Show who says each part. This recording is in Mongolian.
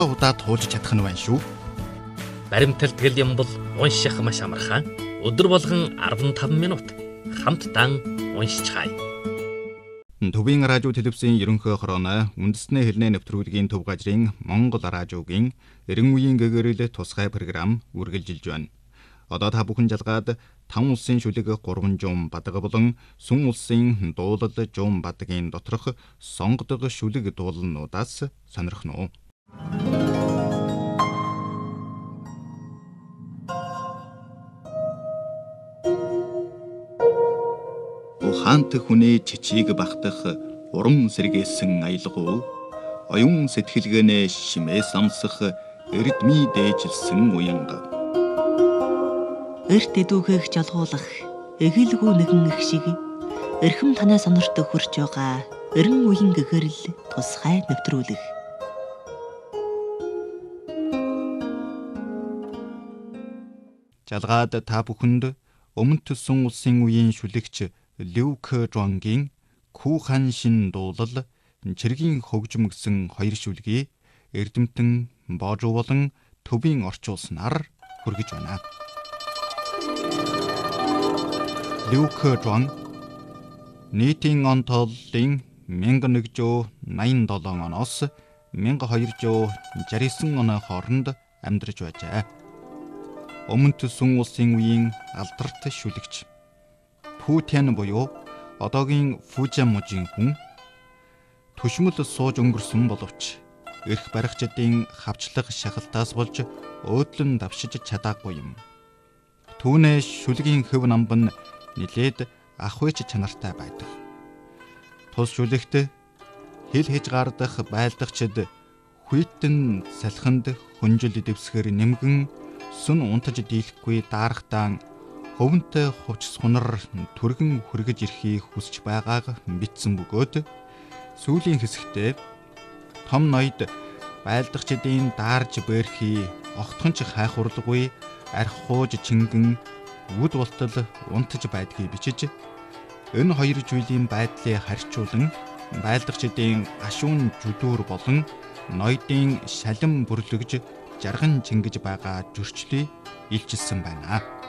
Speaker 1: удаа туулж чадах нь байна шүү.
Speaker 2: Баримтал тэгэл юм бол унших маш амархан. Өдөр болгон 15 минут хамтдаа уншицгаая.
Speaker 1: Төвийн радио телевизийн ерөнхий хорооно үндэсний хэлний нэвтрүүлгийн төв газрын Монгол радиогийн 90 үеийн гэгэрэл тусгай програм үргэлжилж байна. Одоо та бүхэн жалгаад 5 улсын шүлэг 300 бадаг болон сүм улсын дуулал 100 бадгийн доторх сонгодог шүлэг дуулнуудаас сонирхно. Ухаант хүний чичиг багтах урам сэргээсэн аялгуу оюун сэтгэлгээнээ шимээс амсах эрдмий дээжилсэн уянга
Speaker 3: эрт эдүүгээх жалгуулах эгэлгүй нэгэн их шиг эрхэм танай сонорт хөрч байгаа 90 үеийн гэгэрэл тусгай нэвтрүүлэг.
Speaker 1: Жалгаад та бүхэнд өмнөд сүм улсын үеийн шүлэгч Лю Кэ Жонгийн Кухан шин дуулал чиргийн хөгжмөгсөн хоёр шүлгийг эрдэмтэн Божу болон төвийн орчуулснаар хүргэж байна. Лю Кэ Жон нийтийн он тооллын 1187 оноос 1269 оны хооронд амьдарч байжээ. Өмнөд сүм улсын үеийн алдарт шүлэгч Путин буюу одоогийн Фужиамужийн хүн төшмөл сууж өнгөрсөн боловч эрх баригчдын хавчлаг шахалтаас болж өөдлөн давшиж чадаагүй юм. Түүнээ шүлгийн хөв намбан нилээд ахвч чанартай байдаг. Тус шүлэгт хил хийж гардах байлдагчид хүйтэн салхинд хүнжил дэвсгэр нэмгэн сүн унтаж дийлэхгүй дарахтаа хөвөнтэй хувцс хунар түргэн хүргэж ирэхийг хүсэж байгааг бичсэн бөгөөд сүүлийн хэсэгтээ том ноёд байлдагчдын даарж бэрхий огтхонч хайхурлгүй архууж чингэн үд болтол унтаж байдгийг бичиж энэ хоёр зүйлийн байдлыг харьцуулан байлдагчдын гашуун жүдүүр болон ноёдын шалин бүрлэгж жарган чингэж байгаа зөрчлийг илчилсэн байна.